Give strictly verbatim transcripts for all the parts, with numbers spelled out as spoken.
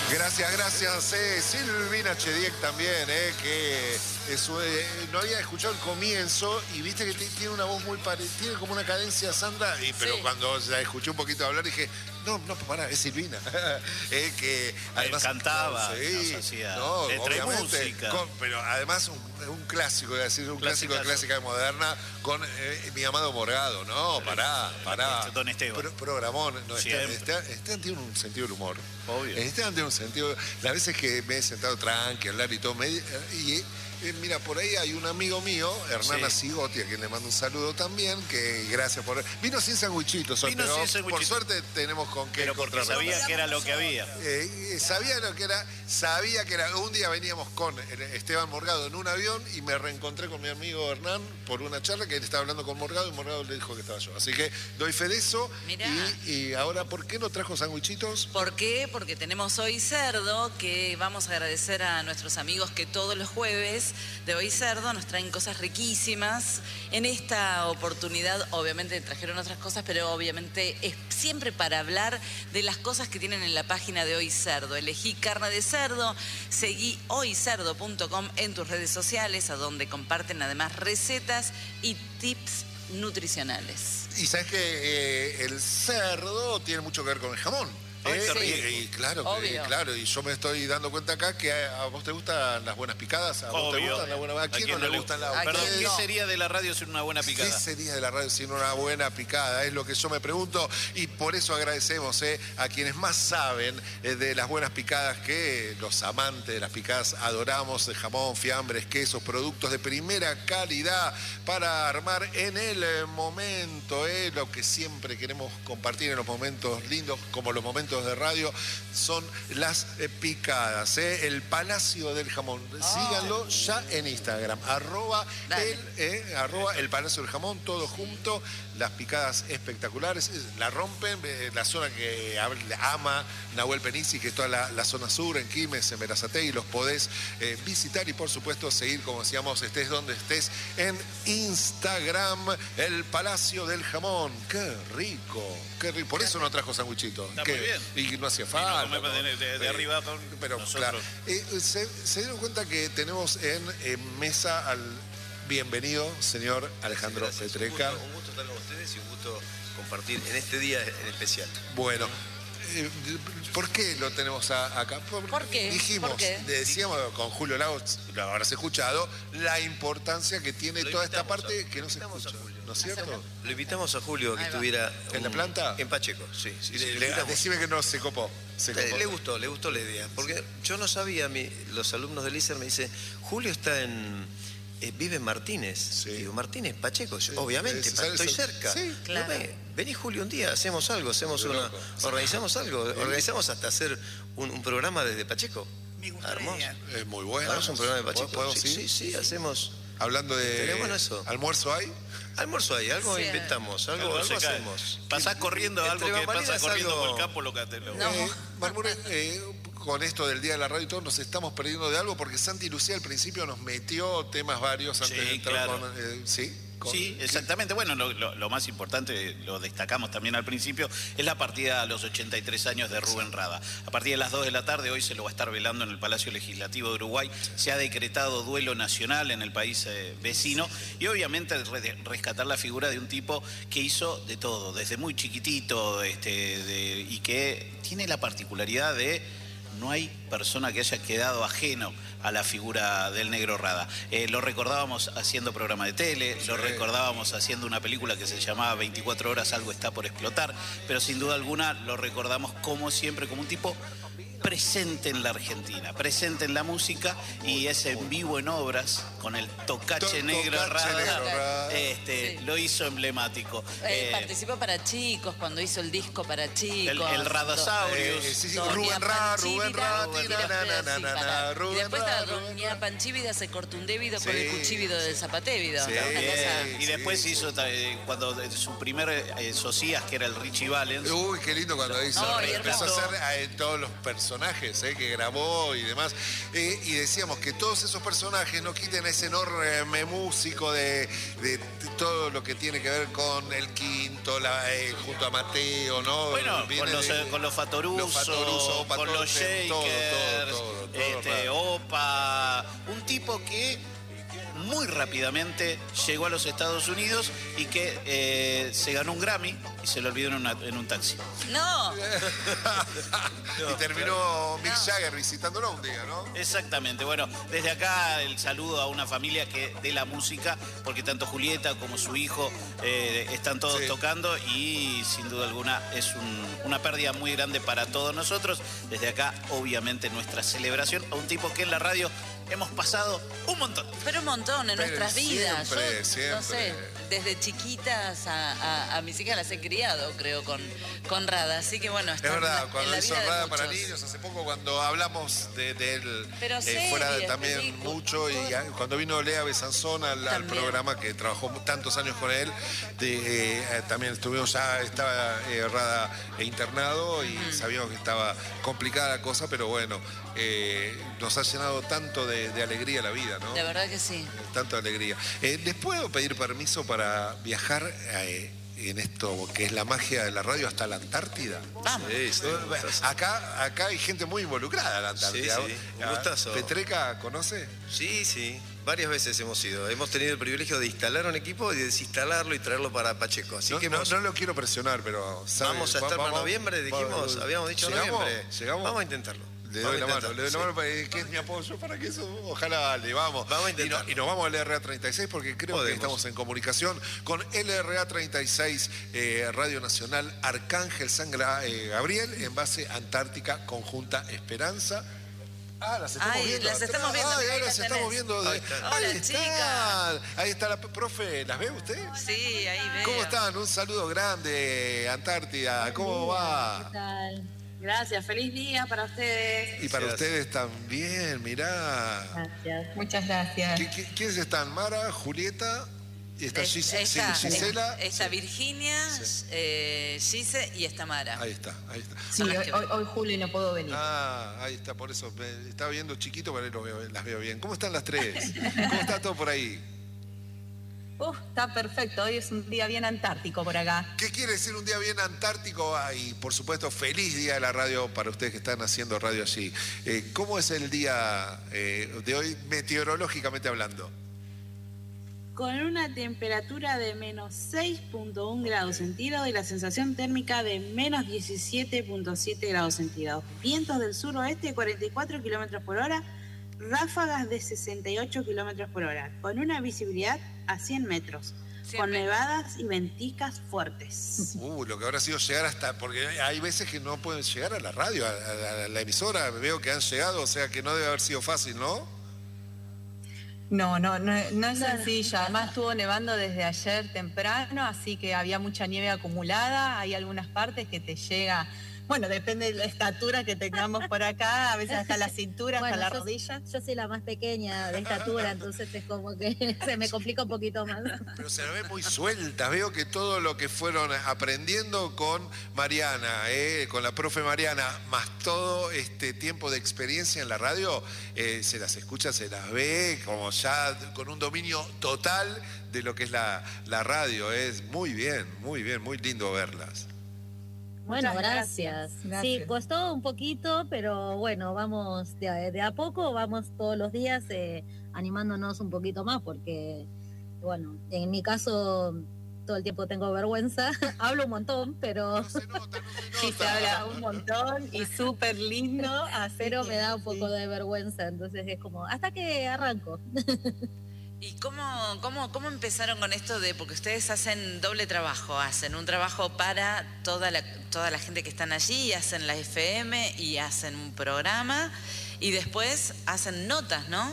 Gracias, gracias. Eh, Silvina Chediek también, eh, que es, eh, no había escuchado el comienzo y viste que tiene una voz muy parecida, tiene como una cadencia Sandra, y, pero Sí. cuando la escuché un poquito hablar dije, no, no, pará, es Silvina. eh, que además cantaba, sí, nos hacía no, letra y obviamente, música. con- pero además un, un clásico, es decir, un clásico de Clasicazo. clásica moderna con eh, mi amado Morgado, no, pará, pará. Don Esteban. Pro- programón, no, Esteban, Siempre. Esteban- Esteban tiene un sentido del humor. Obvio. Esteban tiene un sentido. Las veces que me he sentado tranqui, a hablar y todo, me- y eh, mira, por ahí hay un amigo mío, Hernán Sí. Asigotti, a quien le mando un saludo también, que gracias por. Vino sin sandwichitos, hoy, Vino pero sin por sandwichitos. suerte tenemos con qué Pero porque contrarrestar. sabía que era lo que había. Eh, eh, sabía lo que era, sabía que era. Un día veníamos con el Esteban Morgado en un avión y me reencontré con mi amigo Hernán por una charla que él estaba hablando con Morgado y Morgado le dijo que estaba yo. Así que doy fe de eso. Mirá. Y, y ahora, ¿por qué no trajo sandwichitos? ¿Por qué? Porque tenemos Hoy Cerdo, que vamos a agradecer a nuestros amigos que todos los jueves de Hoy Cerdo nos traen cosas riquísimas. En esta oportunidad, obviamente, trajeron otras cosas, pero obviamente es siempre para hablar de las cosas que tienen en la página de Hoy Cerdo. Elegí carne de cerdo, seguí hoy cerdo punto com en tus redes sociales, a donde comparten además recetas y tips nutricionales. Y sabes que eh, el cerdo tiene mucho que ver con el jamón. Ay, ¿eh? qué Y- rico. y, claro, que- Obvio. claro, y yo me estoy dando cuenta acá que a, a vos te gustan las buenas picadas, a vos te Obvio. gustan las buenas. ¿A quién, no le gustan las ¿A Perdón, quién ¿qué no? sería de la radio sin una buena ¿Qué picada? sería de la radio sin una buena picada? Es lo que yo me pregunto y por eso agradecemos eh, a quienes más saben eh, de las buenas picadas, que los amantes de las picadas adoramos, el jamón, fiambres, quesos, productos de primera calidad para armar en el eh, momento, eh, lo que siempre queremos compartir en los momentos lindos, como los momentos de radio, son las eh, picadas, eh, el Palacio del Jamón. Síganlo ya en Instagram, arroba Dale. el eh, arroba el Palacio del Jamón, todo junto, las picadas espectaculares, eh, la rompen, eh, la zona que hab- ama Nahuel Penisi, que es toda la, la zona sur, en Quilmes, en Berazategui, los podés eh, visitar y por supuesto seguir, como decíamos, estés donde estés, en Instagram, el Palacio del Jamón. ¡Qué rico! ¡Qué rico! Por eso no trajo sandwichitos. Está que- muy bien. Y no hacía Y no falta. comemos de- de- de Eh, arriba con Pero nosotros. claro, eh, se, se dieron cuenta que tenemos en, en mesa al bienvenido señor Alejandro Gracias, Petreca. Un gusto, un gusto estar con ustedes y un gusto compartir en este día en especial. Bueno, eh, ¿por qué lo tenemos a- acá? ¿Por qué? Dijimos, ¿Por qué? decíamos con Julio Lautz, lo habrás escuchado, la importancia que tiene Lo toda esta invitamos parte a- que no se invitamos a escucha. Julio. ¿No es cierto? Lo invitamos a Julio que Ahí va. estuviera... ¿En la un- planta? En Pacheco, sí. sí, sí, Le- lo le- invitamos. decime que no se copó. Se Le, copó. le gustó, le gustó la idea. Porque yo no sabía, mi- los alumnos del I C E R me dicen, Julio está en... eh, vive en Martínez. Sí. Digo, Martínez, Pacheco. Yo, Sí, obviamente, es- pa- es- estoy es- cerca. sí, claro. No, ve- vení Julio un día, hacemos algo, hacemos De una... loco. Organizamos algo, organizamos hasta hacer un, un programa desde Pacheco. Me gustaría. Hermoso. Es muy bueno. Hagamos un programa de Pacheco. ¿Podemos Sí, ir? sí, sí, hacemos... Hablando de Estaría bueno eso. almuerzo hay. Almuerzo ahí, algo Sí. inventamos, algo, Algo algo se cae. hacemos. Pasás corriendo Entre algo que pasa bambalinas corriendo algo- por el campo, lo que te lo... No. Eh, Marmure, eh, con esto del Día de la Radio y todo, nos estamos perdiendo de algo porque Santi Lucía al principio nos metió temas varios antes Sí, de entrar claro. con. eh, ¿Sí? Con- Sí, exactamente. Bueno, lo, lo- lo más importante, lo destacamos también al principio, es la partida a los ochenta y tres años de Rubén Rada. A partir de las dos de la tarde, hoy se lo va a estar velando en el Palacio Legislativo de Uruguay. Se ha decretado duelo nacional en el país eh, vecino y obviamente re- rescatar la figura de un tipo que hizo de todo, desde muy chiquitito este, de- y que tiene la particularidad de... No hay persona que haya quedado ajeno a la figura del Negro Rada. Eh, lo recordábamos haciendo programa de tele, lo recordábamos haciendo una película que se llamaba veinticuatro horas, algo está por explotar, pero sin duda alguna lo recordamos como siempre, como un tipo presente en la Argentina, presente en la música y es en vivo en obras con el Tocache To- Negro Tocache Rada. Negro Rada. Este, Sí. Lo hizo emblemático. Eh, Eh, participó para chicos, cuando hizo el disco para chicos. El- el Radasaurius. Eh, sí, sí, Doña Rubén Ra, Rubén Ra, Panchívida, y na, na, después, na, na, sí, na, para- Rubén y después Ra, a Rubén Doña Ra. Panchívida se cortó un débido con Sí. el cuchívido del zapatévido. Sí. Una cosa- Eh, y después sí, hizo eh, cuando de- su primer eh, socias, que era el Richie Valens. Uy, qué lindo cuando hizo. No, y empezó a hermoso. hacer eh, todos los personajes. personajes eh, que grabó y demás. Eh, y decíamos que todos esos personajes no quiten ese enorme músico de, de, de todo lo que tiene que ver con el Quinto, la, eh, junto a Mateo, ¿no? Bueno, con los, de, con los Fatoruso, los Fatoruso, Opa, con los Shakers, todo, todo, todo, todo, este, Opa, un tipo que muy rápidamente llegó a los Estados Unidos y que eh, se ganó un Grammy y se lo olvidó en, una, en un taxi. No. Y terminó Mick Jagger visitándolo un día, ¿no? Exactamente. Bueno, desde acá el saludo a una familia que de la música, porque tanto Julieta como su hijo eh, están todos Sí. tocando y sin duda alguna es un, una pérdida muy grande para todos nosotros. Desde acá, obviamente, nuestra celebración a un tipo que en la radio hemos pasado un montón. Pero un montón en Pero nuestras vidas. siempre, Yo, siempre. no sé, desde chiquitas a, a- a mis hijas las he criado, creo, con, con Rada. Así que bueno, está Es en verdad, la- en cuando la hizo vida de Rada para muchos. niños, hace poco cuando hablamos de, de él Pero eh, fuera de- series, también películas, mucho, y a- cuando vino Lea Besanzón al, al También. programa que trabajó tantos años con él, de, eh, también estuvimos ya, estaba eh, Rada internado y sabíamos que estaba complicada la cosa, pero bueno, eh, nos ha llenado tanto de, de alegría la vida, ¿no? De verdad que sí. Tanta alegría. Eh, ¿Les puedo pedir permiso para viajar eh, en esto que es la magia de la radio hasta la Antártida? Vamos. Sí, sí, un gustazo. Acá, acá hay gente muy involucrada en la Antártida. Sí, sí, un gustazo. ¿Petreca conoce? Sí, sí, varias veces hemos ido. Hemos tenido el privilegio de instalar un equipo y de desinstalarlo y traerlo para Pacheco. Así No, que no, hemos- no lo quiero presionar, pero... ¿sabe? vamos a Va- estar para vamos- noviembre, dijimos, va- habíamos dicho ¿Llegamos? noviembre. ¿Llegamos? Vamos a intentarlo. Le Vamos doy a la mano, intentarlo, le doy la sí. mano para que es mi apoyo para que eso, ojalá le vamos. Vamos a y, no- intentarlo. y nos vamos al L R A treinta y seis porque creo Podemos. que estamos en comunicación con L R A treinta y seis, eh, Radio Nacional Arcángel San Gra- eh, Gabriel, en base Antártica Conjunta Esperanza. Ah, las estamos Ay, viendo. las atrás. estamos viendo, Ay, ahí ahora las las estamos tenés. viendo. de- Ahí están. Ahí Hola, están. chicas. Ahí está la profe, ¿las ve usted? Sí, ahí veo. ¿Cómo están? Un saludo grande, Antártida. ¿Cómo va? ¿Qué tal? Gracias, feliz día para ustedes. Y para Gracias. ustedes también, mirá. Gracias, muchas gracias. ¿Qui- qui- ¿Quiénes están? Mara, Julieta, y está Es- Gise- sí, está, Gisela. está Sí. Virginia, eh, Gise y está Mara. Ahí está, ahí está. Sí, Son las hoy, que- hoy, hoy Juli no puedo venir. Ah, ahí está, por eso me estaba viendo chiquito, pero ahí lo veo- las veo bien. ¿Cómo están las tres? ¿Cómo está todo por ahí? Uf, está perfecto, hoy es un día bien antártico por acá. ¿Qué quiere decir un día bien antártico? Ah, y por supuesto, feliz día de la radio para ustedes que están haciendo radio allí. Eh, ¿Cómo es el día eh, de hoy, meteorológicamente hablando? Con una temperatura de menos seis punto uno grados centígrados y la sensación térmica de menos diecisiete punto siete grados centígrados. Vientos del suroeste de cuarenta y cuatro kilómetros por hora, ráfagas de sesenta y ocho kilómetros por hora, con una visibilidad a cien metros, cien con metros. nevadas y ventiscas fuertes. Uh, lo que habrá sido llegar hasta, porque hay veces que no pueden llegar a la radio, a, a- a la emisora, veo que han llegado, o sea que no debe haber sido fácil, ¿no? No, no, no, no es sencillo. Además estuvo nevando desde ayer temprano, así que había mucha nieve acumulada. Hay algunas partes que te llega, bueno, depende de la estatura que tengamos por acá, a veces hasta la cintura, Bueno, hasta la yo- rodilla. Yo soy la más pequeña de estatura, entonces es como que se me complica un poquito más. Pero se la ve muy suelta, veo que todo lo que fueron aprendiendo con Mariana, eh, con la profe Mariana, más todo este tiempo de experiencia en la radio, eh, se las escucha, se las ve, como ya con un dominio total de lo que es la, la radio. Es muy bien, muy bien, muy lindo verlas. Bueno, Muchas gracias. gracias. Sí, costó un poquito, pero bueno, vamos de a, de a poco, vamos todos los días eh, animándonos un poquito más, porque, bueno, en mi caso todo el tiempo tengo vergüenza, hablo un montón, pero, No se nota, no se nota. Sí, se habla un montón y súper lindo, así pero que me da un sí. poco de vergüenza, entonces es como, hasta que arranco. ¿Y cómo, cómo, cómo empezaron con esto de, porque ustedes hacen doble trabajo, hacen un trabajo para toda la, toda la gente que están allí, hacen la F M y hacen un programa y después hacen notas, ¿no?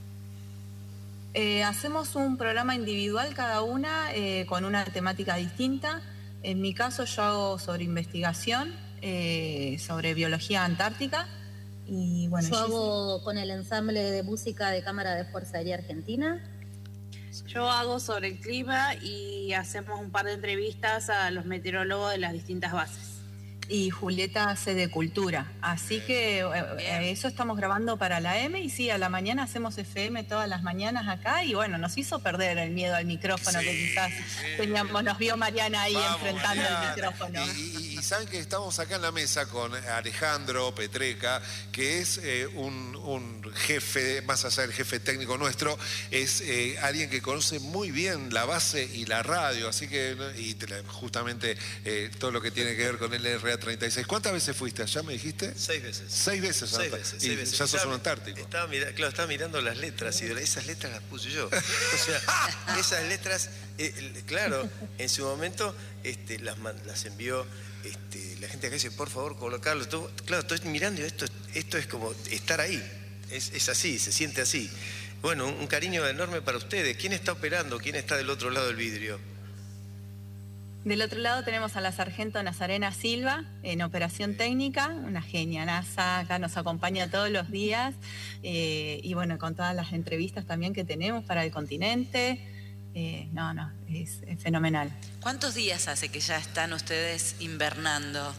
Eh, hacemos un programa individual cada una eh, con una temática distinta. En mi caso yo hago sobre investigación, eh, sobre biología antártica. Y bueno, Yo Gise- hago con el ensamble de música de Cámara de Fuerza Aérea Argentina. Yo hago sobre el clima y hacemos un par de entrevistas a los meteorólogos de las distintas bases. y Julieta hace de cultura. Así que eh, eso estamos grabando para la M y sí, a la mañana hacemos F M todas las mañanas acá y bueno, nos hizo perder el miedo al micrófono Sí, que quizás sí. teníamos, nos vio Mariana ahí Vamos, enfrentando Mariana. el micrófono. Y, y- y saben que estamos acá en la mesa con Alejandro Petreca, que es eh, un, un jefe, más allá del jefe técnico nuestro, es eh, alguien que conoce muy bien la base y la radio, así que, ¿no? y te la- justamente eh, todo lo que tiene que ver con el R A treinta y seis. ¿Cuántas veces fuiste allá, me dijiste? Seis veces. Seis veces. Seis Anta- veces, y seis veces. ya sos Estaba- un antártico. Estaba mira- claro, estaba mirando las letras y de esas letras las puse yo. O sea, esas letras, eh, el- claro, en su momento este, las, man- las envió este, la gente acá dice, por favor, colocarlo. Todo- claro, estoy mirando y esto, esto es como estar ahí. Es, es así, se siente así. Bueno, un, un cariño enorme para ustedes. ¿Quién está operando? ¿Quién está del otro lado del vidrio? Del otro lado tenemos a la sargento Nazarena Silva en operación técnica, una genia NASA, acá nos acompaña todos los días eh, y bueno, con todas las entrevistas también que tenemos para el continente. Eh, no, no, es, es fenomenal. ¿Cuántos días hace que ya están ustedes invernando?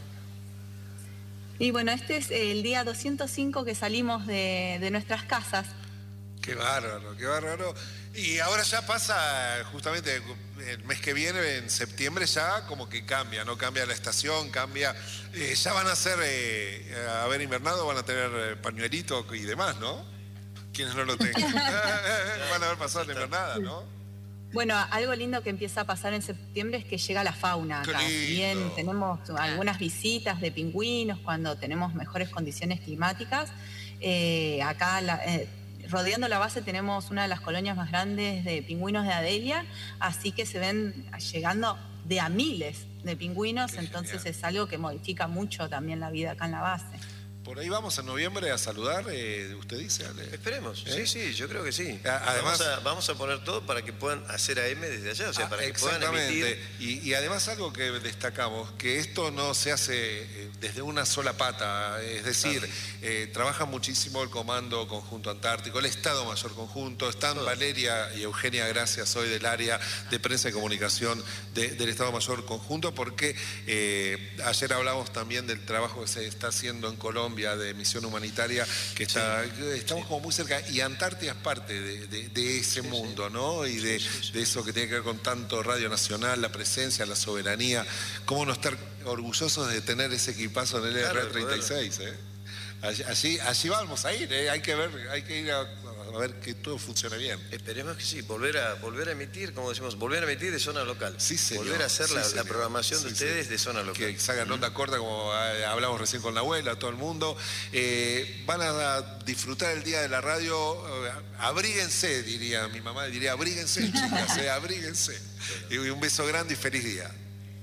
Y bueno, este es el día doscientos cinco que salimos de, de nuestras casas. Qué bárbaro, qué bárbaro. Y ahora ya pasa, justamente el mes que viene, en septiembre, ya como que cambia, ¿no? Cambia la estación, cambia. Eh, ya van a ser, eh, haber invernado, van a tener eh, pañuelito y demás, ¿no? Quienes no lo tengan. Van a haber pasado la invernada, ¿no? Bueno, algo lindo que empieza a pasar en septiembre es que llega la fauna Qué acá. Si bien lindo. tenemos algunas visitas de pingüinos cuando tenemos mejores condiciones climáticas, eh, acá la- eh, rodeando la base tenemos una de las colonias más grandes de pingüinos de Adelia, así que se ven llegando de a miles de pingüinos, Qué entonces genial. es algo que modifica mucho también la vida acá en la base. Por ahí vamos en noviembre a saludar, eh, usted dice, Ale. Esperemos, ¿Eh? sí, sí, yo creo que sí. A- además- vamos, a, vamos a poner todo para que puedan hacer A M desde allá, o sea, Ah, para que puedan exactamente. emitir. Y, y además algo que destacamos, que esto no se hace eh, desde una sola pata, es decir, Claro. eh, trabaja muchísimo el Comando Conjunto Antártico, el Estado Mayor Conjunto, están Todo. Valeria y Eugenia Gracias hoy del área de prensa y comunicación de- del Estado Mayor Conjunto, porque eh, ayer hablamos también del trabajo que se está haciendo en Colombia de misión humanitaria, que está, que estamos como muy cerca, y Antártida es parte de, de- de ese mundo, ¿no? Y de, de eso que tiene que ver con tanto Radio Nacional, la presencia, la soberanía, cómo no estar orgullosos de tener ese equipazo en el Claro, R treinta y seis, ¿eh? Allí, allí, allí vamos a ir, ¿eh? Hay que ver, hay que ir a, a ver que todo funcione bien. Esperemos que sí, volver a, volver a emitir, como decimos, volver a emitir de zona local. Sí, señor. Volver a hacer Sí, la, la señor. programación de Sí, ustedes sí. de zona local. Que salgan onda corta, como eh, hablamos recién con la abuela, todo el mundo. Eh, van a disfrutar el día de la radio. eh, abríguense, diría mi mamá, diría abríguense, chicas, eh, abríguense. Y un beso grande y feliz día.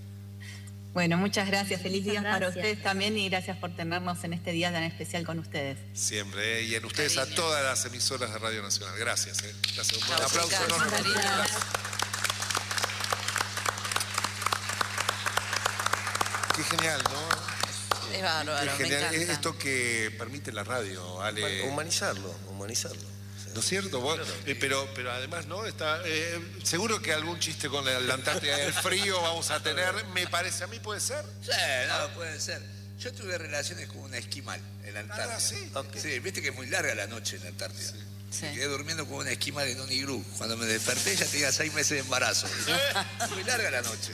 Bueno, muchas gracias, feliz Muchas día para gracias. ustedes también y gracias por tenernos en este día tan especial con ustedes. Siempre, eh, y en ustedes a Cariño. todas las emisoras de Radio Nacional. Gracias. Eh. Gracias. Un Chau, aplauso chicas. enorme. para ustedes. Cariño. Gracias. Qué genial, ¿no? Es bárbaro, Qué me genial. encanta. Esto que permite la radio, Ale. Humanizarlo, humanizarlo. ¿No es cierto? Vos- Claro. eh, pero, pero además, ¿no? Está, eh, seguro que algún chiste con la, la Antártida del frío vamos a tener, me parece, a mí puede ser. Sí, no, puede ser. Yo tuve relaciones con una esquimal en la Antártida. Ah, ¿sí? Ok. Sí, viste que es muy larga la noche en la Antártida. Sí. Me quedé durmiendo con una esquimal en un iglú. Cuando me desperté ya tenía seis meses de embarazo. Muy larga la noche.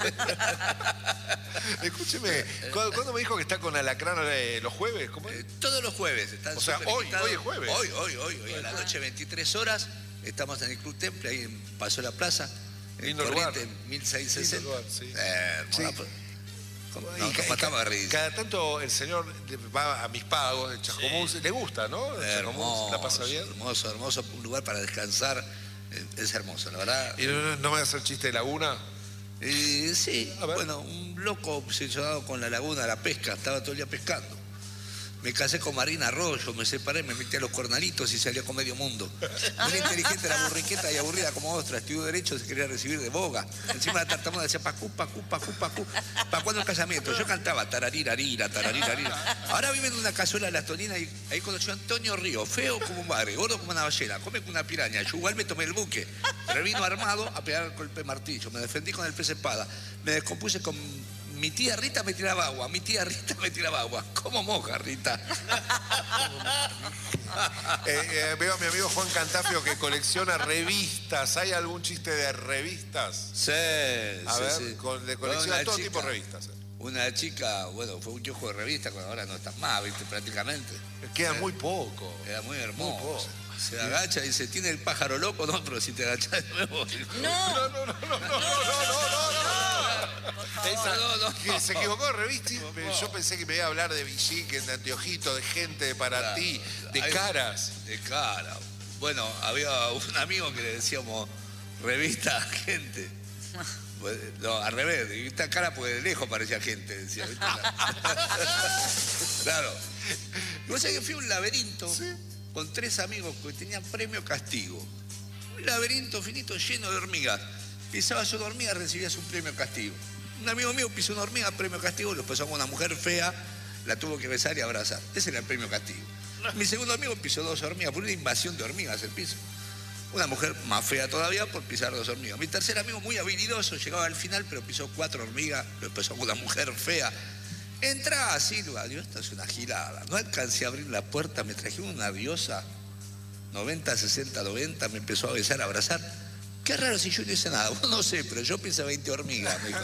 Escúcheme, ¿cuándo, cuándo me dijo que está con Alacrán eh, los jueves? ¿Cómo es? Eh, Todos los jueves. Están O sea, súper hoy, invitados. hoy es jueves. Hoy, hoy, hoy, hoy. A la noche, veintitrés horas, estamos en el Club Temple, ahí en Paso de la Plaza. En Lindo Corriente, lugar. mil seiscientos sesenta. Lindo lugar, sí. Eh, Sí. bueno, pues, ¿cómo? Y No, ca- nos y matamos ca- de risa. cada tanto el señor va a mis pagos de Chascomús, le gusta, ¿no? Chascomús, la pasa bien. Hermoso, hermoso, un lugar para descansar. eh, Es hermoso, la verdad. ¿Y no, no me va a hacer chiste de laguna? Eh, sí, A ver. bueno, un loco obsesionado con la laguna, la pesca, estaba todo el día pescando. Me casé con Marina Arroyo, me separé, me metí a los cornalitos y salí con medio mundo. Muy inteligente, la burriqueta y aburrida como ostra, estudió Derecho, se quería recibir de boga. Encima la tartamuda decía pacú, pacú, pacú, pacú. ¿Para cuándo el casamiento? Yo cantaba tararirarira, tararirarira. Ahora vive en una cazuela de las toninas y ahí conoció a Antonio Río, feo como un bagre, gordo como una ballena, come como una piraña. Yo igual me tomé el buque, pero vino armado a pegar el golpe martillo. Me defendí con el pez espada. Me descompuse con mi tía Rita me tiraba agua, mi tía Rita me tiraba agua. ¿Cómo moja, Rita? eh, eh, veo a mi amigo Juan Cantafio que colecciona revistas. ¿Hay algún chiste de revistas? Sí, A sí, ver, sí. con, de colecciona Una todo chica- tipo de revistas. eh. Una chica, bueno, fue un kiosco de revista, cuando ahora no está más, viste, prácticamente. Queda muy poco. Era muy Muy hermoso. poco. Se agacha y dice, ¿tiene el pájaro loco? No, pero si te agachas de nuevo. No, No, no, no, no, no, no, no, no, no. Esa- no, no. que se equivocó de revista. y Yo pensé que me iba a hablar de Villiquen, de Anteojito, de gente, de para Claro. ti, de Hay- caras. De cara. Bueno, había un amigo que le decíamos revista gente. Pues, no, al revés, revista cara porque de lejos parecía gente, decía. ¿viste? Claro. Y vos sabés que fui a un laberinto con tres amigos que tenían premio castigo. Un laberinto finito lleno de hormigas. Pisabas una hormiga, recibías un premio castigo. Un amigo mío pisó una hormiga, premio castigo, lo pasó con una mujer fea, la tuvo que besar y abrazar. Ese era el premio castigo. Mi segundo amigo pisó dos hormigas, por una invasión de hormigas el piso. Una mujer más fea todavía por pisar dos hormigas. Mi tercer amigo, muy habilidoso, llegaba al final, pero pisó cuatro hormigas, lo empezó con una mujer fea. Entraba Silva, Dios, esto es una gilada. No alcancé a abrir la puerta, me trajeron una diosa, noventa, sesenta, noventa, me empezó a besar, a abrazar. Qué raro si yo no hice nada. Vos no sé, pero yo pisé veinte hormigas, me dijo.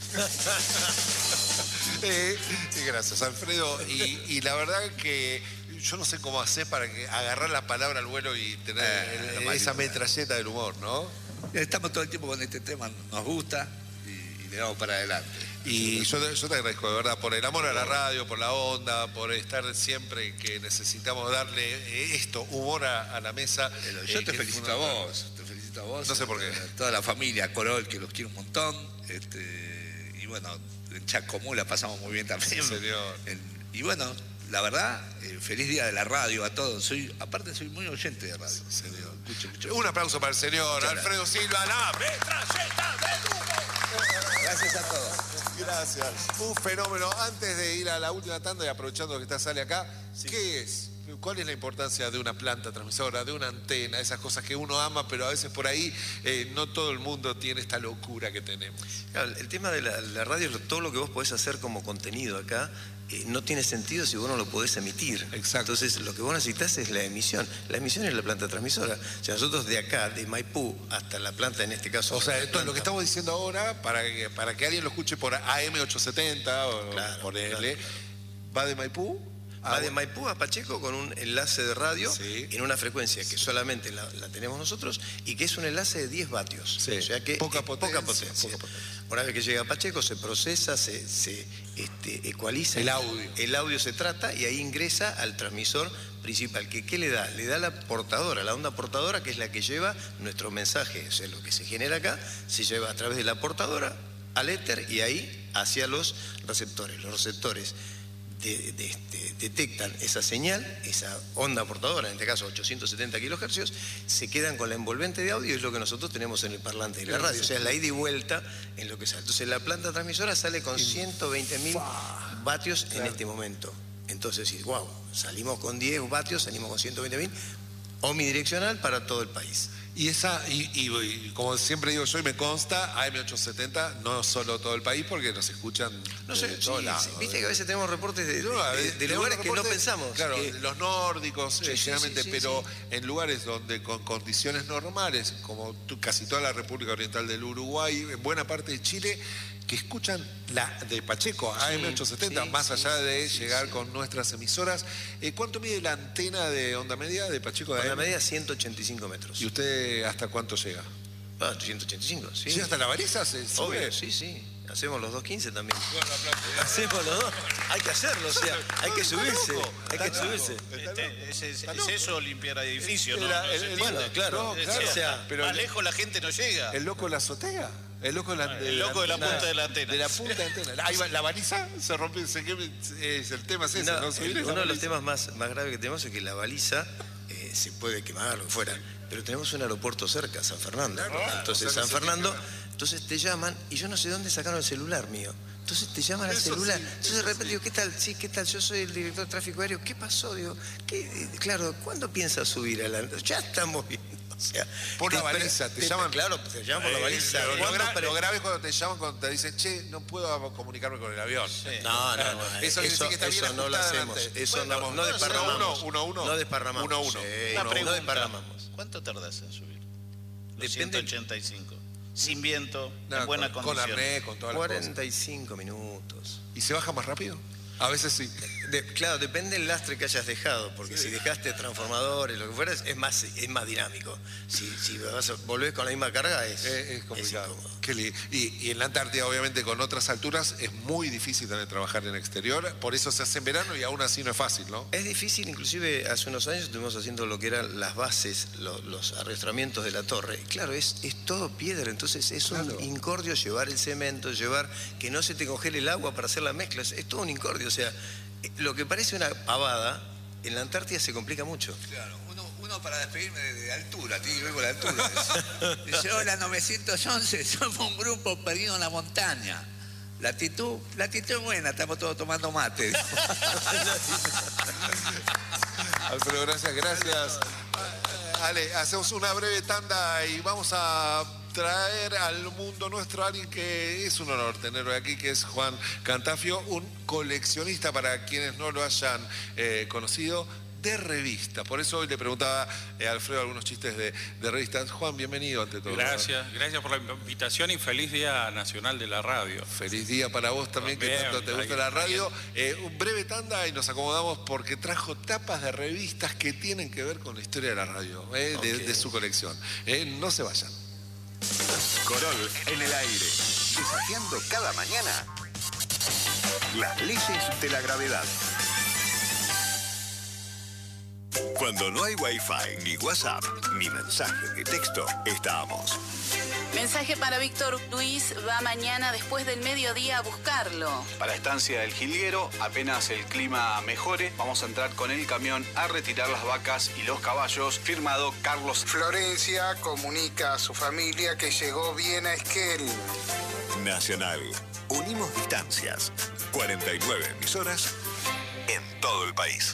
Eh, y gracias, Alfredo. Y, y la verdad que yo no sé cómo hacer para que agarrar la palabra al vuelo y tener Eh, el- lo más esa lindo. metralleta del humor, ¿no? Estamos todo el tiempo con este tema, nos gusta y, y le damos para adelante. Y yo te, yo te agradezco de verdad por el amor a la radio, por la onda, por estar siempre que necesitamos darle eh, esto, humor a, a la mesa. Pero eh, yo te que felicito es a fundamental. vos, te felicito a vos. No sé por qué. A toda la familia, a Corol, que los quiero un montón. Este, y bueno, en Chacomú la pasamos muy bien también. Sí, señor. En- y bueno, la verdad, eh, feliz día de la radio a todos. Soy, aparte soy muy oyente de radio. señor. Escucho, escucho. Un aplauso para el señor Muchas Alfredo Silva, la metralleta del humor. Gracias a todos. Gracias. Un fenómeno. Antes de ir a la última tanda y aprovechando que está Sale acá, ¿qué es? ¿Cuál es la importancia de una planta transmisora, de una antena, esas cosas que uno ama, pero a veces por ahí eh, no todo el mundo tiene esta locura que tenemos? Claro, el tema de la, la radio, todo lo que vos podés hacer como contenido acá, eh, no tiene sentido si vos no lo podés emitir. Exacto. Entonces, lo que vos necesitas es la emisión. La emisión es la planta transmisora. O sea, nosotros de acá, de Maipú, hasta la planta, en este caso... O sea, la esto es lo que planta- estamos diciendo ahora, para que, para que alguien lo escuche por A M ochocientos setenta o Claro, por L, claro. va de Maipú a... Va de Maipú a Pacheco con un enlace de radio Sí. en una frecuencia que solamente la, la tenemos nosotros y que es un enlace de diez vatios. Sí. O sea que Poca es potencia, poca potencia. poca potencia. Una vez que llega a Pacheco se procesa, se, se este, ecualiza. El audio. El audio se trata y ahí ingresa al transmisor principal. ¿Que, ¿Qué le da? Le da la portadora, la onda portadora, que es la que lleva nuestro mensaje. O sea, lo que se genera acá se lleva a través de la portadora al éter y ahí hacia los receptores. Los receptores de- de- este, detectan esa señal, esa onda portadora, en este caso ochocientos setenta kilohercios, se quedan con la envolvente de audio y es lo que nosotros tenemos en el parlante de la radio. O sea, la ida y vuelta en lo que sale. Entonces la planta transmisora sale con ciento veinte mil vatios en este momento. Entonces, sí, wow, salimos con diez vatios, salimos con ciento veinte mil, omnidireccional para todo el país. Y esa, y, y- y como siempre digo yo y me consta, A M ochocientos setenta, no solo todo el país, porque nos escuchan No sé, de sí, todos lados. sí, viste que a veces tenemos reportes de, No, a de- ver, de tenemos lugares que no reportes, pensamos. Claro, que- los nórdicos, Sí, eh, sí, generalmente, sí, sí, pero sí. en lugares donde con condiciones normales, como tú- casi toda la República Oriental del Uruguay, en buena parte de Chile, que escuchan la de Pacheco, A M ochocientos setenta, sí, más sí, allá de sí, llegar sí. con nuestras emisoras. Eh, ¿Cuánto mide la antena de onda media de Pacheco de Con la A M? medida ciento ochenta y cinco metros. ¿Y usted hasta cuánto llega? Ah, ciento ochenta y cinco, sí. ¿Sí, hasta la baliza se sube? Obvio, sí, sí. Hacemos los dos quince también. Hacemos los dos. Hay que hacerlo, o sea, hay que subirse. Hay que subirse. Este, es, es- es eso limpiar edificios, ¿no? Era- No se el- el- entiende. bueno, claro, Es claro, decir, o sea, pero más el- lejos la gente no llega. El loco de la azotea. El loco de la, El loco de la antena. punta de la antena. De la punta de la antena. Ahí va, la baliza se rompe, se quema, es, el tema es ese, No, ¿no? Subir el- esa uno de los baliza. temas más, más graves que tenemos es que la baliza eh, se puede quemar, lo que fuera. Pero tenemos un aeropuerto cerca, San Fernando. Entonces, o sea, San no se Fernando, quema. entonces te llaman y yo no sé dónde sacaron el celular mío. Entonces te llaman al Eso celular. sí, Entonces de repente digo, ¿qué tal? Sí, ¿qué tal? Yo soy el director de tráfico aéreo. ¿Qué pasó? Digo, ¿qué? Eh, Claro, ¿cuándo piensas subir a la...? Ya estamos viendo. O sea, por la te- baliza, te te- llaman. Claro, te llaman por la Eh, baliza. Lo, lo ¿Cuándo gra- pre- lo grave es cuando te llaman, cuando te dicen, che, no puedo comunicarme con el avión. No, no, no. Eso, Eso, quiere decir que está bien eso no lo ajustada hacemos. delante. Eso Bueno, no, estamos no desparramamos. uno, uno, uno. No desparramamos. Uno, uno. Sí, Una no, pregunta. no desparramamos. ¿Cuánto tardás en subir? Los Depende- ciento ochenta y cinco. Sin viento, No, en buena con, condición. con arnés, con todas las cosas. cuarenta y cinco minutos. ¿Y se baja más rápido? A veces sí. De- claro, depende del lastre que hayas dejado, porque si dejaste transformadores, lo que fuera, es más, es más dinámico. Si, si vas a- volvés con la misma carga, es, Eh, es complicado. incómodo. Qué li- y, y en la Antártida, obviamente, con otras alturas, es muy difícil también trabajar en exterior. Por eso se hace en verano y aún así no es fácil, ¿no? Es difícil, inclusive hace unos años estuvimos haciendo lo que eran las bases, lo- los arrastramientos de la torre. Y claro, es, es todo piedra, entonces es un Claro. incordio llevar el cemento, llevar que no se te congele el agua para hacer la mezcla. Es, es todo un incordio, o sea, eh, lo que parece una pavada, en la Antártida se complica mucho. Claro, uno, uno para despedirme de, de altura, tiene que ver con la altura. Dice, dice, hola, novecientos once, somos un grupo perdido en la montaña. La actitud, la actitud es buena, estamos todos tomando mate. Alfredo, gracias, gracias. Ale, hacemos una breve tanda y vamos a traer al mundo nuestro a alguien que es un honor tenerlo aquí, que es Juan Cantafio, un coleccionista, para quienes no lo hayan eh, conocido, de revistas. Por eso hoy le preguntaba eh, a Alfredo algunos chistes de, de revistas. Juan, bienvenido ante todo. Gracias, gracias por la invitación y feliz Día Nacional de la Radio. Feliz día para vos también, que También, tanto te gusta ahí- la radio. Eh, un breve tanda y nos acomodamos porque trajo tapas de revistas que tienen que ver con la historia de la radio, eh, de, Ok. de su colección. Eh, no se vayan. Corol en el aire, desafiando cada mañana las leyes de la gravedad. Cuando no hay Wi-Fi, ni WhatsApp, ni mensaje de texto, estamos. Mensaje para Víctor Luis, va mañana después del mediodía a buscarlo. Para Estancia del Jilguero, apenas el clima mejore, vamos a entrar con el camión a retirar las vacas y los caballos. Firmado Carlos. Florencia comunica a su familia que llegó bien a Esquel. Nacional. Unimos distancias. cuarenta y nueve emisoras en todo el país.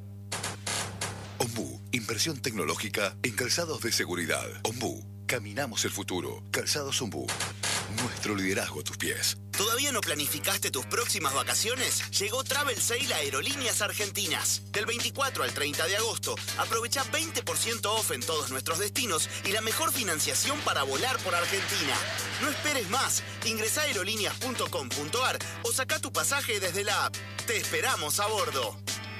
Ombú, inversión tecnológica en calzados de seguridad. Ombú, caminamos el futuro. Calzados Ombú, nuestro liderazgo a tus pies. ¿Todavía no planificaste tus próximas vacaciones? Llegó Travel Sale a Aerolíneas Argentinas. Del veinticuatro al treinta de agosto, aprovecha veinte por ciento off en todos nuestros destinos y la mejor financiación para volar por Argentina. No esperes más. Ingresá a aerolíneas punto com punto ar o saca tu pasaje desde la app. Te esperamos a bordo.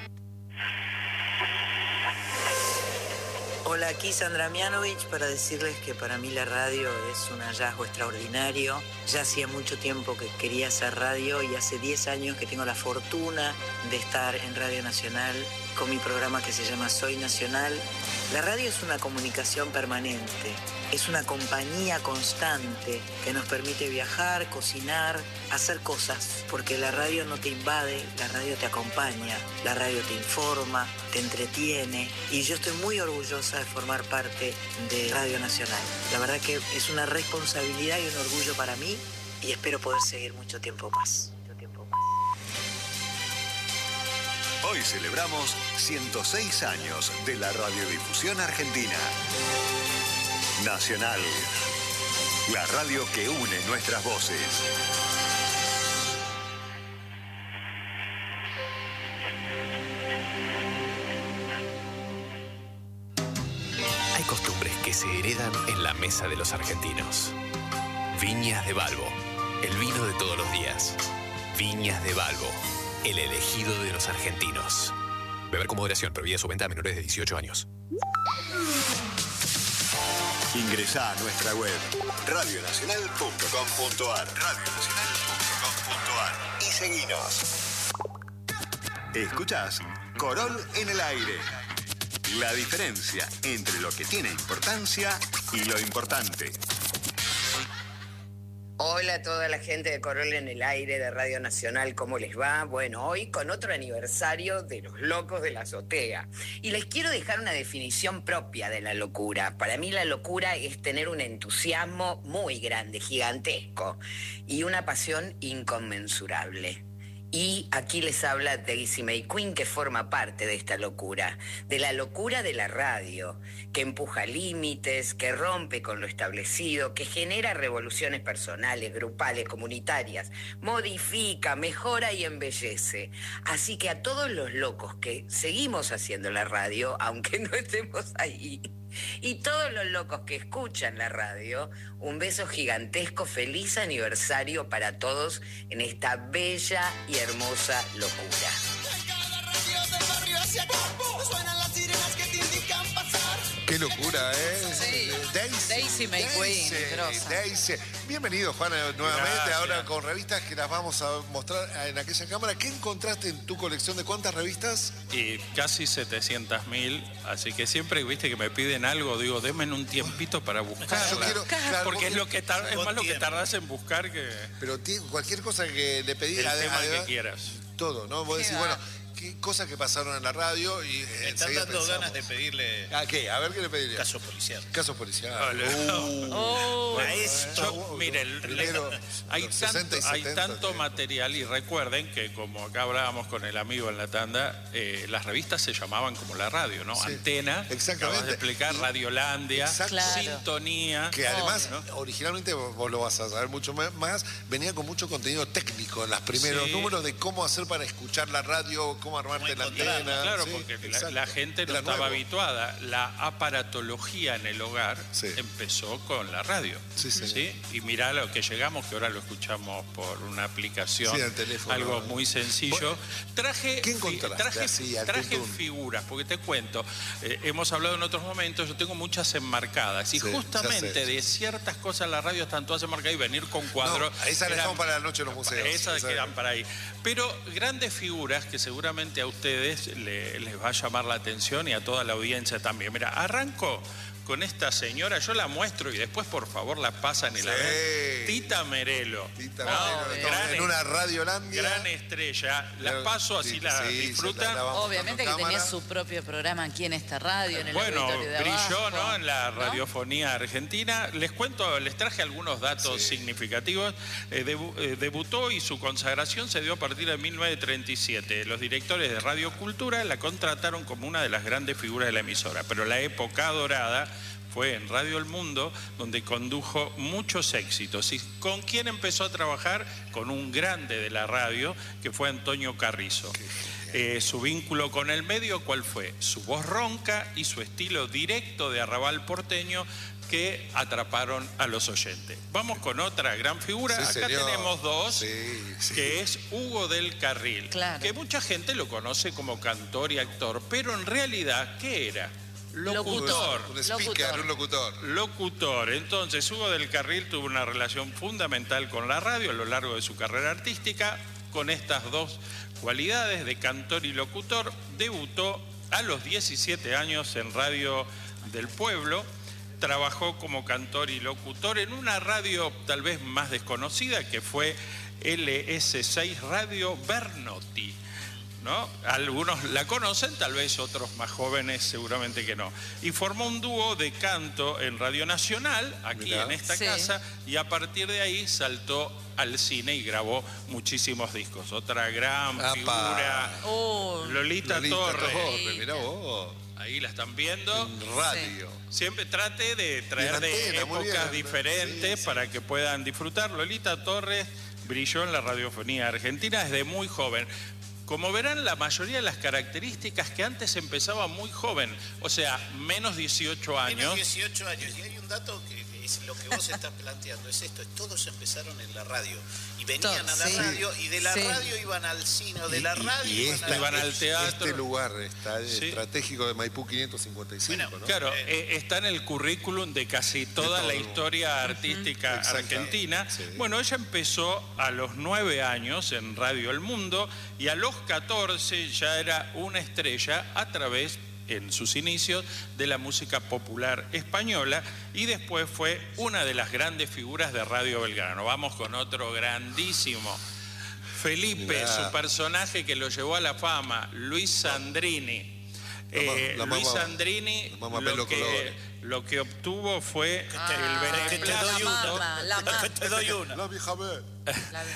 Hola, aquí Sandra Mianovich para decirles que para mí la radio es un hallazgo extraordinario. Ya hacía mucho tiempo que quería hacer radio y hace diez años que tengo la fortuna de estar en Radio Nacional con mi programa que se llama Soy Nacional. La radio es una comunicación permanente, es una compañía constante que nos permite viajar, cocinar, hacer cosas, porque la radio no te invade, la radio te acompaña, la radio te informa, te entretiene y yo estoy muy orgullosa de formar parte de Radio Nacional. La verdad que es una responsabilidad y un orgullo para mí y espero poder seguir mucho tiempo más. Hoy celebramos ciento seis años de la radiodifusión argentina. Nacional, la radio que une nuestras voces. Hay costumbres que se heredan en la mesa de los argentinos. Viñas de Balbo, el vino de todos los días. Viñas de Balbo, el elegido de los argentinos. Beber con moderación, prohibida su venta a menores de dieciocho años. Ingresá a nuestra web radio nacional punto com punto ar, radio nacional punto com punto ar y seguinos. Escuchás Corol en el aire. La diferencia entre lo que tiene importancia y lo importante. Hola a toda la gente de Corol en el aire de Radio Nacional, ¿cómo les va? Bueno, hoy con otro aniversario de Los Locos de la Azotea. Y les quiero dejar una definición propia de la locura. Para mí la locura es tener un entusiasmo muy grande, gigantesco, y una pasión inconmensurable. Y aquí les habla Daisy May Queen, que forma parte de esta locura, de la locura de la radio, que empuja límites, que rompe con lo establecido, que genera revoluciones personales, grupales, comunitarias, modifica, mejora y embellece. Así que a todos los locos que seguimos haciendo la radio, aunque no estemos ahí, y todos los locos que escuchan la radio, un beso gigantesco, feliz aniversario para todos en esta bella y hermosa locura. Qué locura, ¿eh? Sí. Daisy, Daisy May Queen, grosa. Daisy. Bienvenido, Juana, nuevamente, Gracias. ahora con revistas que las vamos a mostrar en aquella cámara. ¿Qué encontraste en tu colección de cuántas revistas? Y casi setecientas mil, así que siempre, viste, que me piden algo, digo, denme un tiempito para buscarla. Yo quiero- claro, porque es, vos- lo que tar- es más lo que tardás en buscar que Pero ti- cualquier cosa que le pedí, el ade- tema además, que quieras. todo, ¿no? Vos Qué decís, va. bueno, qué cosas que pasaron en la radio y Me están enseguida dando pensamos. ganas de pedirle ¿A qué? A ver qué le pediría. caso policial. Casos policiales. Vale. Uh. Oh. Bueno, Yo, eh, mire, el- primero, hay, los tanto, sesenta y hay setenta, tanto sí. material y recuerden que como acá hablábamos con el amigo en la tanda, eh, las revistas se llamaban como la radio, ¿no? Sí, Antena, exactamente. acabas de explicar, Y- Radiolandia, Exacto. Claro. Sintonía. Que además, ¿no? originalmente, vos vos lo vas a saber mucho ma- más, venía con mucho contenido técnico en los primeros Sí. números de cómo hacer para escuchar la radio, cómo armarte la encontrarla, antena. Claro, Sí, porque la, exacto. la gente no Era estaba nuevo. habituada. La aparatología en el hogar Sí. empezó con la radio. Sí, señor. Y mirá lo que llegamos, que ahora lo escuchamos por una aplicación, Sí, al teléfono. algo muy sencillo. Traje, ¿Qué encontraste traje, así, al traje tuntún? figuras, porque te cuento, eh, hemos hablado en otros momentos, yo tengo muchas enmarcadas. Y Sí, ya justamente sé. de ciertas cosas en la radio están todas enmarcadas y venir con cuadros. No, esas las eran- dejamos para la noche en los museos. Esas Esa- quedan para ahí. Pero grandes figuras que seguramente a ustedes le- les va a llamar la atención y a toda la audiencia también. Mira, arranco con esta señora, yo la muestro y después por favor la pasan y la Sí. ven. Tita Merelo. Tita ¿no? Merelo, estamos Gran en una Radiolandia. Gran estrella. La Claro, paso así, sí, la sí, disfrutan. se la vamos Obviamente que mostrando tenía cámara. su propio programa aquí en esta radio, en el Bueno, auditorio de brilló, abajo, ¿no? En la ¿no? radiofonía argentina. Les cuento, les traje algunos datos Sí. significativos. Eh, debu- eh, debutó y su consagración se dio a partir de mil novecientos treinta y siete. Los directores de Radio Cultura la contrataron como una de las grandes figuras de la emisora, pero la época dorada fue en Radio El Mundo, donde condujo muchos éxitos. ¿Y con quién empezó a trabajar? Con un grande de la radio, que fue Antonio Carrizo. Eh, su vínculo con el medio, ¿cuál fue? Su voz ronca y su estilo directo de arrabal porteño que atraparon a los oyentes. Vamos con otra gran figura. Sí, Acá señor. tenemos dos, Sí, sí. que es Hugo del Carril, Claro. que mucha gente lo conoce como cantor y actor, pero en realidad, ¿qué era? Locutor. Un speaker, Locutor. un locutor. Locutor. Entonces, Hugo del Carril tuvo una relación fundamental con la radio a lo largo de su carrera artística. Con estas dos cualidades de cantor y locutor, debutó a los diecisiete años en Radio del Pueblo. Trabajó como cantor y locutor en una radio tal vez más desconocida, que fue L S seis Radio Bernotti, ¿no? Algunos la conocen, tal vez otros más jóvenes seguramente que no. Y formó un dúo de canto en Radio Nacional, aquí Mirá. en esta Sí. casa, y a partir de ahí saltó al cine y grabó muchísimos discos. Otra gran Apa. figura, Oh, Lolita, Lolita Torres. Torres, mirá vos. Ahí la están viendo. En radio. Siempre trate de traer Bien de antena, muy épocas bien. diferentes Sí, sí. para que puedan disfrutar. Lolita Torres brilló en la radiofonía argentina desde muy joven. Como verán, la mayoría de las características que antes empezaba muy joven, o sea, menos dieciocho años. Menos dieciocho años. Y hay un dato que es lo que vos estás planteando, es esto, todos empezaron en la radio. Y venían Todos, a la sí. radio y de la Sí. radio iban al cine, o de la Y- y- radio y iban, esta- a la- Iban al teatro. Este lugar está Sí. estratégico de Maipú quinientos cincuenta y cinco, Bueno, ¿no? Claro, eh, está en el currículum de casi toda todo la el- historia artística Exacto. argentina. Sí. Bueno, ella empezó a los nueve años en Radio El Mundo y a los catorce ya era una estrella a través, en sus inicios, de la música popular española y después fue una de las grandes figuras de Radio Belgrano. Vamos con otro grandísimo. Felipe, Mirá. su personaje que lo llevó a la fama, Luis Sandrini. La ma- Eh, la Luis mamá- Sandrini la mamá lo pelo que, colores. lo que obtuvo fue Ah, el que te doy beneplácito. una. mama, la mama. Te doy una. La vieja ve. La-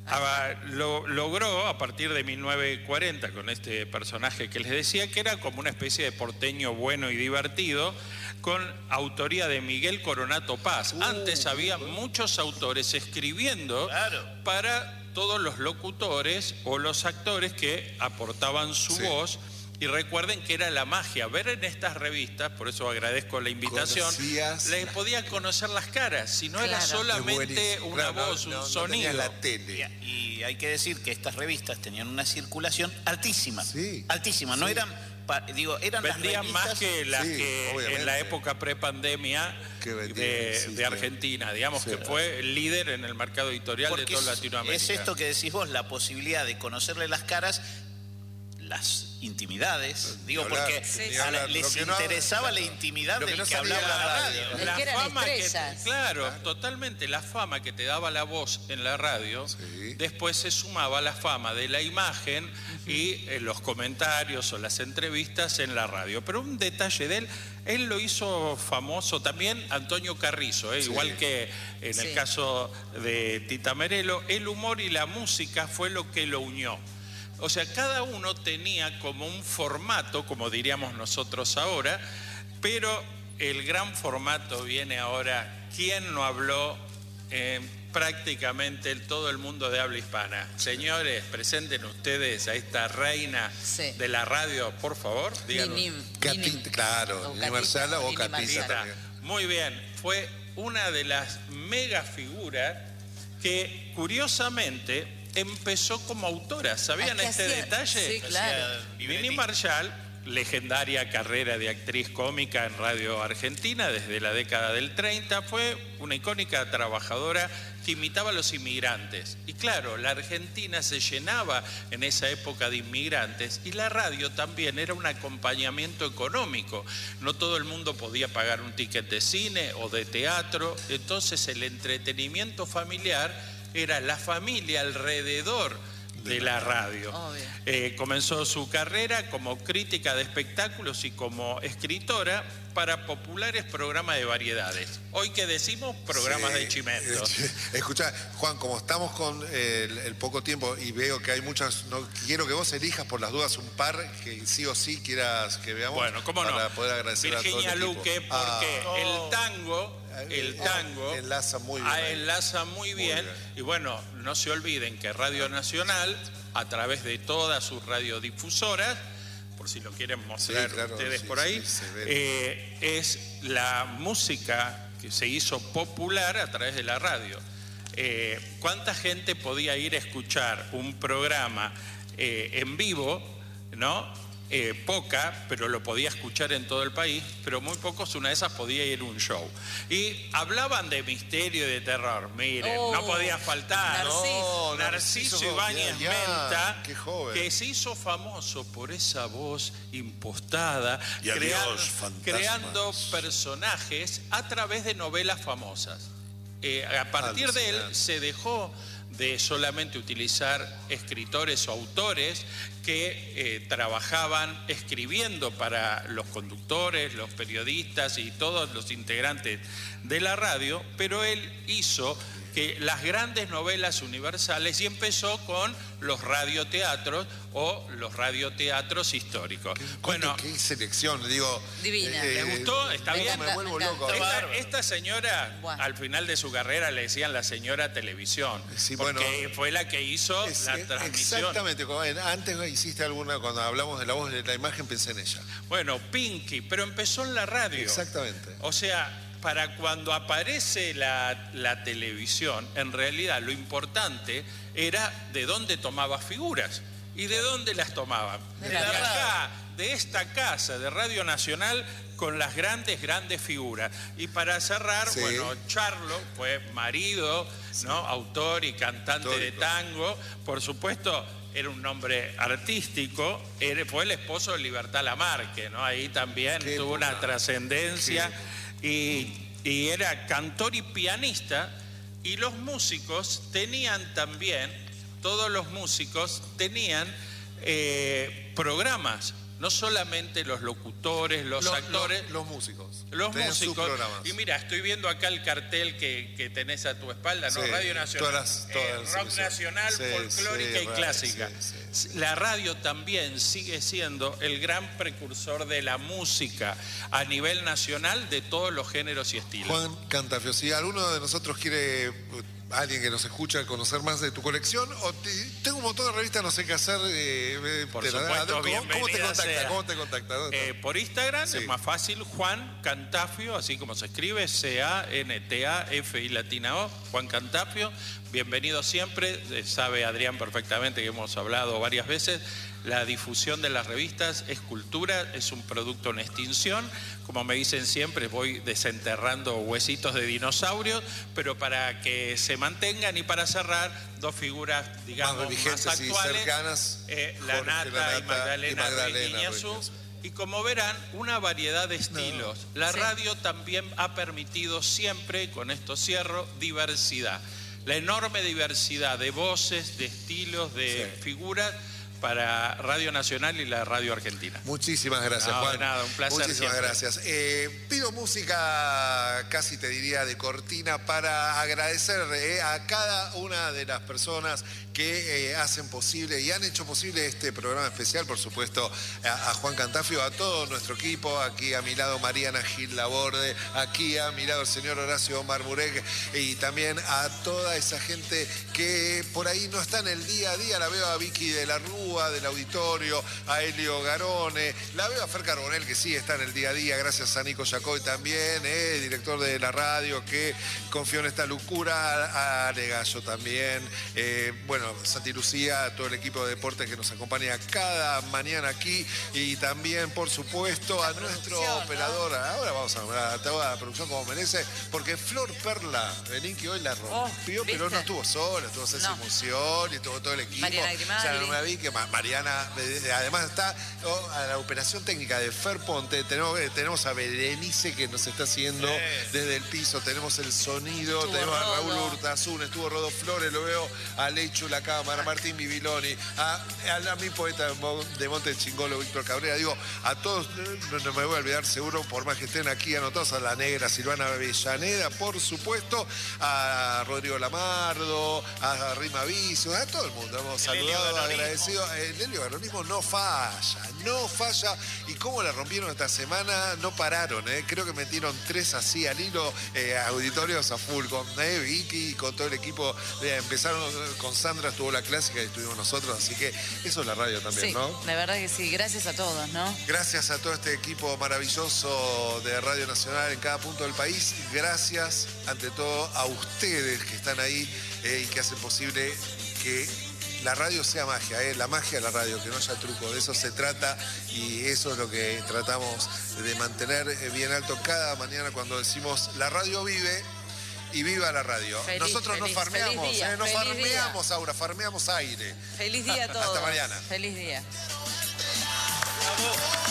a, lo, logró a partir de mil novecientos cuarenta con este personaje que les decía, que era como una especie de porteño bueno y divertido, con autoría de Miguel Coronato Paz. Uh, Antes había muchos autores escribiendo claro. para todos los locutores o los actores que aportaban su sí. voz. Y recuerden que era la magia, ver en estas revistas, por eso agradezco la invitación, Conocías les podía conocer las caras, si no claro. era solamente una claro, voz, no, un no, sonido. No la tele. Y, y hay que decir que estas revistas tenían una circulación altísima, sí. altísima, sí. no eran, digo, eran vendían las revistas, más que las sí, que obviamente. en la época prepandemia de, sí, de Argentina, digamos sí, que fue el líder en el mercado editorial Porque de toda Latinoamérica. Es esto que decís vos, la posibilidad de conocerle las caras, las intimidades, digo, hablar, porque sí. a la, les no, interesaba claro, la intimidad del no que hablaba en la radio. La que eran fama que, estrellas. claro, claro, totalmente, la fama que te daba la voz en la radio, sí. después se sumaba la fama de la imagen uh-huh. y eh, los comentarios o las entrevistas en la radio. Pero un detalle de él, él lo hizo famoso también Antonio Carrizo, eh, sí. igual que en sí. el caso de Tita Merelo, el humor y la música fue lo que lo unió. O sea, cada uno tenía como un formato, como diríamos nosotros ahora, pero el gran formato viene ahora. ¿Quién no habló eh, prácticamente todo el mundo de habla hispana? Señores, presenten ustedes a esta reina sí. de la radio, por favor. Nim, Catita, claro, Nini Marsala o Catita. Muy bien, fue una de las mega figuras que, curiosamente, empezó como autora. ¿Sabían este hacía? detalle? Sí, claro. Nini Marshall, legendaria carrera de actriz cómica en Radio Argentina desde la década del treinta, fue una icónica trabajadora que imitaba a los inmigrantes. Y claro, la Argentina se llenaba en esa época de inmigrantes y la radio también era un acompañamiento económico. No todo el mundo podía pagar un ticket de cine o de teatro, entonces el entretenimiento familiar era la familia alrededor de la radio. Eh, comenzó su carrera como crítica de espectáculos y como escritora para populares programas de variedades. Hoy que decimos programas sí, de chimento. Escucha, Juan, como estamos con el, el poco tiempo y veo que hay muchas, no quiero que vos elijas por las dudas un par que sí o sí quieras que veamos. Bueno, cómo para no. poder agradecer Virginia a todo el Luque, equipo. porque ah. el tango El tango enlaza muy bien. Ah, enlaza muy bien. muy bien. Y bueno, no se olviden que Radio Nacional, a través de todas sus radiodifusoras, por si lo quieren mostrar sí, claro, ustedes sí, por ahí, sí, eh, es la música que se hizo popular a través de la radio. Eh, ¿Cuánta gente podía ir a escuchar un programa eh, en vivo, ¿no? Eh, poca, pero lo podía escuchar en todo el país, pero muy pocos, una de esas podía ir a un show. Y hablaban de misterio y de terror. Miren, oh, no podía faltar. Narciso, no, Narciso, Narciso Ibáñez ya, Menta, que se hizo famoso por esa voz impostada, y creando, adiós, creando personajes a través de novelas famosas. Eh, a partir de él se dejó de solamente utilizar escritores o autores que eh, trabajaban escribiendo para los conductores, los periodistas y todos los integrantes de la radio, pero él hizo que las grandes novelas universales y empezó con los radioteatros o los radioteatros históricos. ¿Qué, bueno, qué selección, digo. Divina. Eh, ¿Le gustó? ¿Está bien? Me vuelvo loco. Esta, esta señora, bueno. al final de su carrera le decían la señora televisión, sí, porque bueno, fue la que hizo es, la transmisión. Exactamente. Antes hiciste alguna, cuando hablamos de la voz de la imagen, pensé en ella. Bueno, Pinky, pero empezó en la radio. Exactamente. O sea, para cuando aparece la, la televisión, en realidad lo importante era de dónde tomaba figuras y de dónde las tomaban. De acá, de esta casa de Radio Nacional, con las grandes, grandes figuras. Y para cerrar, sí. bueno, Charlo fue marido, sí. ¿no? Autor y cantante Histórico. de tango. Por supuesto, era un nombre artístico, era, fue el esposo de Libertad Lamarque, ¿no? Ahí también Qué tuvo buena. una trascendencia. Y, y era cantor y pianista, y los músicos tenían también, todos los músicos tenían eh, programas, no solamente los locutores, los, Los- actores, los- los músicos. Los Tienen sus músicos. programas. Y mira, estoy viendo acá el cartel que, que tenés a tu espalda, ¿no? Sí, Radio Nacional, todas las- todas eh, las rock emisoras. nacional, Sí, folclórica sí, y radio, clásica. sí, sí. La radio también sigue siendo el gran precursor de la música a nivel nacional de todos los géneros y estilos. Juan Cantafio, si alguno de nosotros quiere, eh, alguien que nos escucha, conocer más de tu colección, o te- tengo un montón de revistas, no sé qué hacer. eh, Por te la- supuesto, ¿cómo, ¿Cómo te bienvenida contacta? sea. ¿Cómo te contacta? ¿Dónde está? Eh, por Instagram Sí. es más fácil, Juan Cantafio, así como se escribe, C A N T A F I latina O, Juan Cantafio. Bienvenido siempre, eh, sabe Adrián perfectamente que hemos hablado varias veces, la difusión de las revistas es cultura, es un producto en extinción. Como me dicen siempre, voy desenterrando huesitos de dinosaurios, pero para que se mantengan y para cerrar, dos figuras, digamos, Más más, vigentes y actuales, cercanas, eh, la Jorge Nata, La y Nata Magdalena, y Magdalena Ruiz Guiñazú. Ruiz Guiñazú. Y como verán, una variedad de estilos. La Sí. radio también ha permitido siempre, con esto cierro, diversidad. La enorme diversidad de voces, de estilos, de Sí. figuras para Radio Nacional y la Radio Argentina. Muchísimas gracias, No, de Juan. nada, un placer Muchísimas siempre. gracias. Eh, pido música, casi te diría, de cortina para agradecer eh, a cada una de las personas que eh, hacen posible y han hecho posible este programa especial, por supuesto, a, a Juan Cantafio, a todo nuestro equipo, aquí a mi lado Mariana Gil Laborde, aquí a mi lado el señor Horacio Omar Murek, y también a toda esa gente que por ahí no está en el día a día. La veo a Vicky de la Rúa, del auditorio, a Elio Garone, la veo a Fer Carbonell, que sí está en el día a día, gracias a Nico Yacoy también, eh, director de la radio, que confió en esta locura, a Ale Gallo también, eh, bueno, Santi Lucía, a todo el equipo de deportes que nos acompaña cada mañana aquí, y también, por supuesto, a nuestro operador. Ahora vamos a hablar a toda la producción como merece, porque Flor Perla Belinqui hoy la rompió, Oh, pero ¿viste? no estuvo sola, estuvo Ceci No. Monción y estuvo todo el equipo. Mariana O sea, Grimagli. no me vi que Ma- Mariana, eh, además está oh, a la operación técnica de Fer Ponte, tenemos, eh, tenemos a Berenice que nos está haciendo desde el piso, tenemos el sonido, Estuvo tenemos a Raúl Rodo. Urtasun, estuvo Rodo Flores, lo veo a Lechu la cámara, Martín Bibiloni, a, a, a mi poeta de Mon- de Monte Chingolo, Víctor Cabrera, digo, a todos, no, no me voy a olvidar seguro, por más que estén aquí anotados, a la negra Silvana Avellaneda, por supuesto, a Rodrigo Lamardo, a Rima Vicio, a todo el mundo, hemos El Helio saludado, Garonismo. agradecido. El Helio Garonismo no falla, no falla, y cómo la rompieron esta semana, no pararon, ¿eh? Creo que metieron tres así al hilo, eh, auditorios a full, con eh, Vicky y con todo el equipo, eh, empezaron con Sandra, estuvo la clásica y estuvimos nosotros, así que eso es la radio también, Sí, ¿no? la verdad que sí. Gracias a todos, ¿no? Gracias a todo este equipo maravilloso de Radio Nacional en cada punto del país. Gracias, ante todo, a ustedes que están ahí eh, y que hacen posible que la radio sea magia, eh, la magia de la radio, que no haya truco. De eso se trata y eso es lo que tratamos de mantener eh, bien alto cada mañana cuando decimos la radio vive. Y viva la radio. Feliz, Nosotros feliz, no farmeamos, feliz día, eh, no feliz farmeamos, Aura, farmeamos aire. Feliz día a todos. Hasta mañana. Feliz día. Bravo.